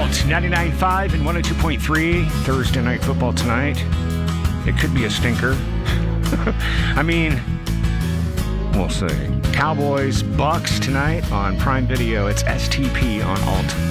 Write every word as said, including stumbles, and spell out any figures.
Alt ninety-nine point five and one oh two point three. Thursday night football tonight. It could be a stinker. I mean, we'll see. Cowboys, Bucks tonight on Prime Video. It's S T P on Alt.